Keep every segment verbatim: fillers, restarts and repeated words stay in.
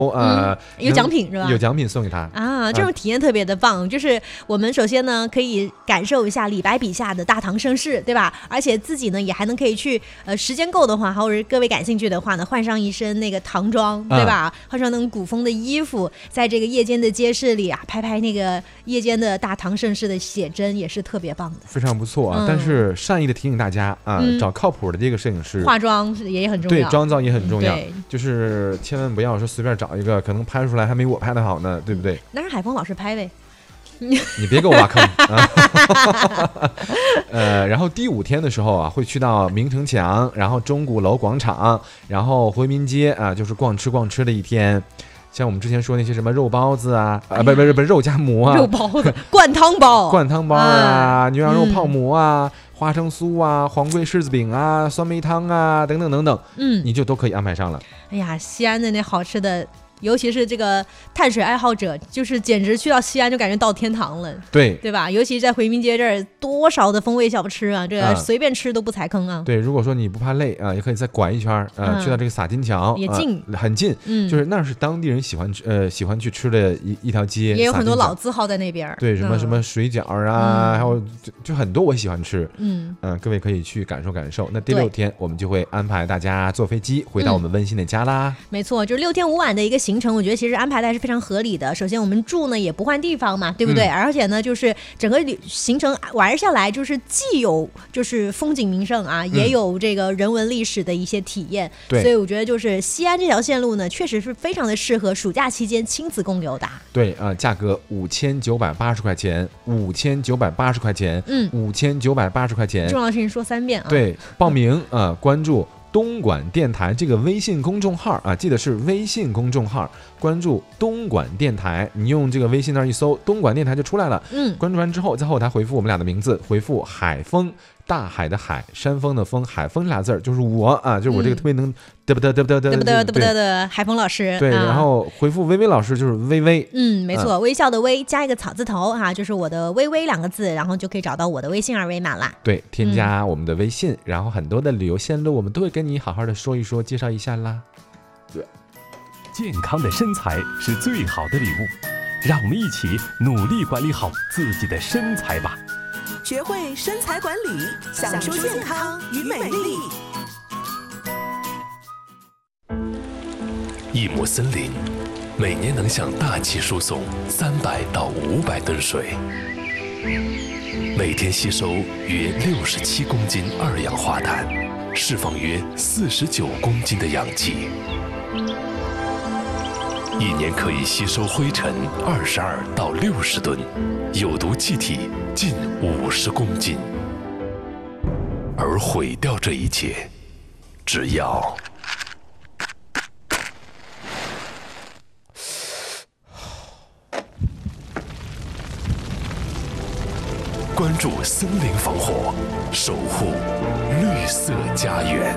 呃、 嗯，有奖品是吧？ 有奖品送给他啊，这种体验特别的棒。啊、就是我们首先呢，可以感受一下李白笔下的大唐盛世，对吧？而且自己呢，也还能可以去，呃，时间够的话，或者各位感兴趣的话呢，换上一身那个唐装，对吧？啊、换上那种古风的衣服，在这个夜间的街市里啊，拍拍那个夜间的大唐盛世的写真，也是特别棒的， 非常不错啊。嗯、但是善意的提醒大家啊，嗯、找靠谱的这个摄影师， 化妆也很重要， 对，妆造也很重要， 嗯、 就是千万不要说随便找一个，可能拍出来还没我拍的好呢，对不对？ 那是海峰老师拍呗。 你别给我挖坑啊！呃，然后第五天的时候啊，会去到明城墙，然后钟鼓楼广场，然后回民街啊，就是逛吃逛吃的一天。像我们之前说那些什么肉包子啊，啊，不不不不，肉夹馍啊， 肉包子、灌汤包、 灌汤包啊，牛羊肉泡馍啊，嗯、花生酥啊，黄桂柿子饼啊，酸梅汤啊，等等等等，嗯，你就都可以安排上了。 哎呀，西安的那好吃的。尤其是这个碳水爱好者，就是简直去到西安就感觉到天堂了， 对对吧？尤其在回民街这儿，多少的风味小吃啊，这个随便吃都不踩坑啊。 对，如果说你不怕累啊，也可以再拐一圈啊，嗯、去到这个洒金桥， 也近、 呃，很近，嗯，就是那是当地人喜欢呃喜欢去吃的一一条街， 也有很多老字号在那边。 对，什么、嗯、什么水饺啊，嗯、还有就就很多我喜欢吃，嗯嗯、呃，各位可以去感受感受。那第六天我们就会安排大家坐飞机回到我们温馨的家啦。 嗯、没错，就是六天五晚的一个行程，我觉得其实安排的还是非常合理的。首先我们住呢也不换地方嘛，对不对？嗯、而且呢就是整个行程玩下来，就是既有就是风景名胜啊，嗯、也有这个人文历史的一些体验。 对， 所以我觉得就是西安这条线路呢，确实是非常的适合暑假期间亲子共游的。 对啊、呃，价格五千九百八十块钱，五千九百八十块钱，嗯，五千九百八十块钱。 重要的事情说三遍啊。 对，报名啊、呃，关注东莞电台这个微信公众号啊，记得是微信公众号，关注东莞电台，你用这个微信那儿一搜，东莞电台就出来了。嗯，关注完之后，在后台回复我们俩的名字，回复海风，大海的海，山峰的峰，海风俩字儿就是我啊，就是我这个特别能嘚不嘚嘚不嘚嘚不嘚嘚不嘚的海峰老师。 对，然后回复微微老师就是微微。 嗯，没错，微笑的微加一个草字头哈，就是我的微微两个字，然后就可以找到我的微信二维码啦。 对，添加我们的微信，然后很多的旅游线路我们都会跟你好好的说一说，介绍一下啦。 对，健康的身材是最好的礼物，让我们一起努力管理好自己的身材吧。 学会身材管理，享受健康与美丽。 一亩森林每年能向大气输送三百到五百吨水，每天吸收约六十七公斤二氧化碳，释放约四十九公斤的氧气，一年可以吸收灰尘二十二到六十吨，有毒气体近五十公斤。而毁掉这一切，只要关注森林防火，守护绿色家园。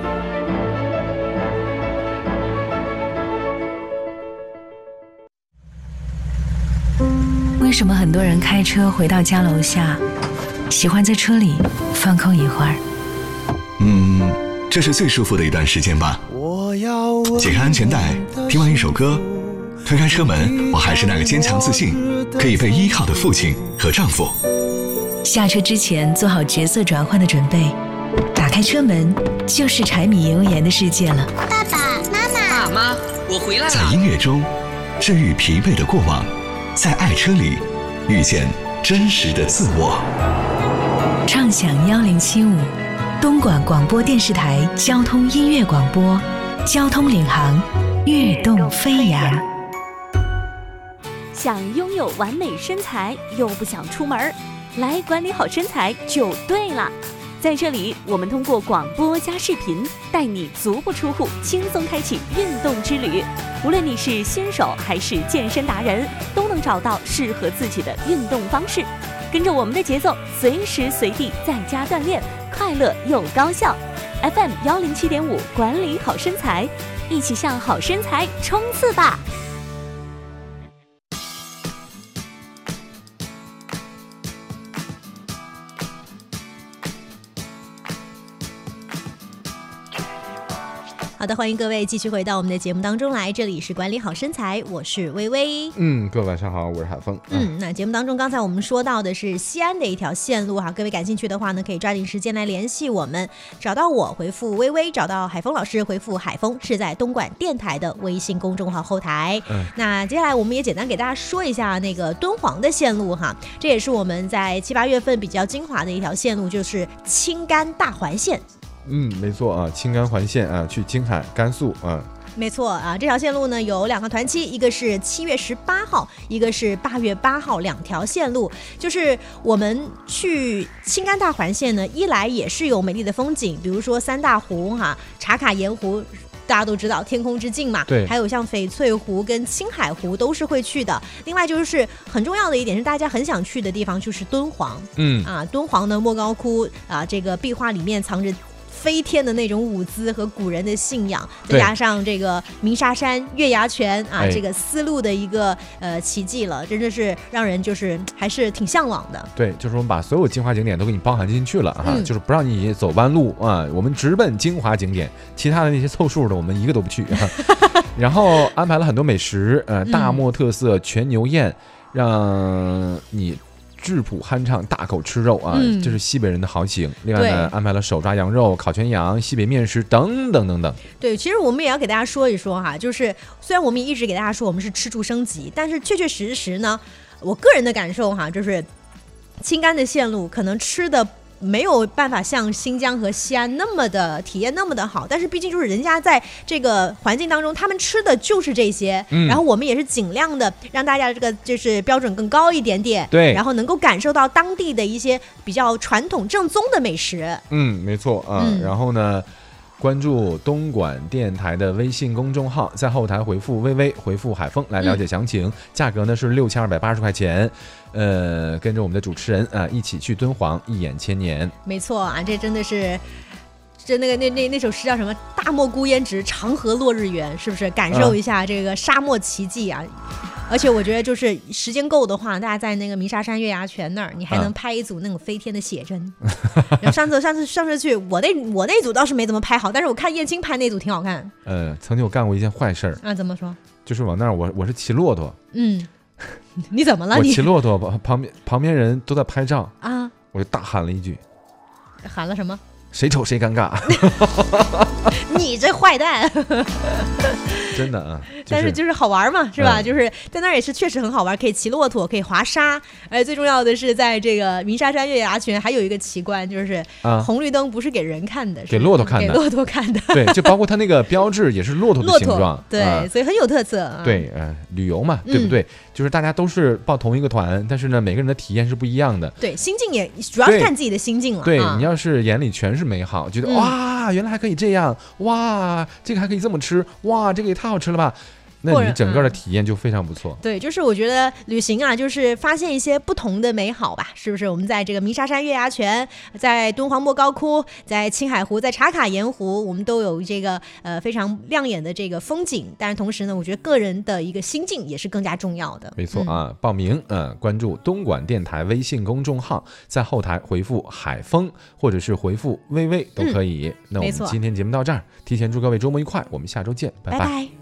为什么很多人开车回到家楼下，喜欢在车里放空一会儿？ 嗯，这是最舒服的一段时间吧。解开安全带，听完一首歌，推开车门，我还是那个坚强自信、可以被依靠的父亲和丈夫。 下车之前做好角色转换的准备，打开车门就是柴米油盐的世界了。 爸爸妈妈， 爸妈，我回来了。 在音乐中治愈疲惫的过往，在爱车里遇见真实的自我。 畅享幺零七五，东莞广播电视台交通音乐广播，交通领航，跃动飞扬。 想拥有完美身材又不想出门，来管理好身材就对了。在这里，我们通过广播加视频，带你足不出户，轻松开启运动之旅。无论你是新手还是健身达人，都能找到适合自己的运动方式。跟着我们的节奏，随时随地在家锻炼，快乐又高效。F M 幺零七点五，管理好身材，一起向好身材冲刺吧！ 好好的，欢迎各位继续回到我们的节目当中来，这里是管理好身材，我是微微。 嗯，各位晚上好，我是海峰。 嗯，那节目当中刚才我们说到的是西安的一条线路哈，各位感兴趣的话呢，可以抓紧时间来联系我们，找到我回复微微，找到海峰老师回复海峰，是在东莞电台的微信公众号后台。嗯，那接下来我们也简单给大家说一下那个敦煌的线路哈，这也是我们在七八月份比较精华的一条线路，就是青甘大环线。 嗯，没错啊，青甘环线啊，去青海、甘肃啊。 没错啊，这条线路呢有两个团期，一个是七月十八号，一个是八月八号，两条线路。就是我们去青甘大环线呢，一来也是有美丽的风景，比如说三大湖哈、茶卡盐湖。大家都知道天空之镜嘛， 对， 还有像翡翠湖跟青海湖都是会去的。另外就是很重要的一点是大家很想去的地方，就是敦煌。嗯啊，敦煌的莫高窟啊，这个壁画里面藏着飞天的那种舞姿和古人的信仰，再加上这个鸣沙山月牙泉啊，这个丝路的一个呃奇迹了，真的是让人就是还是挺向往的。 对，就是我们把所有精华景点都给你包含进去了哈、嗯，就是不让你走弯路啊，我们直奔精华景点，其他的那些凑数的我们一个都不去。然后安排了很多美食，呃，大漠特色全牛宴，让你质朴酣畅，大口吃肉啊、嗯，这是西北人的豪情。另外呢，安排了手抓羊肉、烤全羊、西北面食等等等等。 对，其实我们也要给大家说一说哈，就是虽然我们一直给大家说我们是吃住升级，但是确确实实呢，我个人的感受哈，就是青甘的线路可能吃的没有办法像新疆和西安那么的体验那么的好，但是毕竟就是人家在这个环境当中，他们吃的就是这些、嗯、然后我们也是尽量的让大家这个就是标准更高一点点， 对， 然后能够感受到当地的一些比较传统正宗的美食。 嗯，没错啊、嗯。然后呢，关注东莞电台的微信公众号，在后台回复微微，回复海峰来了解详情、嗯、价格呢是六千二百八十块钱。呃，跟着我们的主持人啊、呃，一起去敦煌一眼千年。 没错啊，这真的是，这那个那那那首诗叫什么？大漠孤烟直，长河落日圆，是不是？感受一下这个沙漠奇迹啊！嗯、而且我觉得，就是时间够的话，大家在那个鸣沙山月牙泉那儿，你还能拍一组那种飞天的写真。然后上次上次上次去，我那我那组倒是没怎么拍好，但是我看燕青拍那组挺好看。 呃，曾经我干过一件坏事儿啊，怎么说？ 就是往那儿，我我是骑骆驼。 嗯。你怎么了？ 我骑骆驼，旁边旁边人都在拍照啊， 我就大喊了一句， 喊了什么？ 谁丑谁尴尬。 你这坏蛋。 真的啊、就是、 但是就是好玩嘛，是吧、嗯、就是在那儿也是确实很好玩，可以骑骆驼，可以滑沙，而且最重要的是在这个鸣沙山月牙泉还有一个奇观，就是红绿灯不是给人看的、啊、 给骆驼看的， 给骆驼看的。 对，就包括它那个标志也是骆驼的形状， 对、啊、所以很有特色、啊、 对、呃、旅游嘛、嗯、对不对，就是大家都是报同一个团，但是呢每个人的体验是不一样的， 对，心境也主要是看自己的心境了。 对、 啊、 你要是眼里全是美好，觉得、嗯、哇原来还可以这样，哇这个还可以这么吃，哇这个也太好吃了吧，那你整个的体验就非常不错、嗯、 对，就是我觉得旅行啊就是发现一些不同的美好吧，是不是？我们在这个鸣沙山月牙泉，在敦煌莫高窟，在青海湖，在茶卡盐湖，我们都有这个呃非常亮眼的这个风景，但是同时呢我觉得个人的一个心境也是更加重要的。 没错啊、嗯、报名呃关注东莞电台微信公众号，在后台回复海峰或者是回复微微都可以、嗯、那我们今天节目到这儿，提前祝各位周末愉快，我们下周见，拜拜。 拜拜。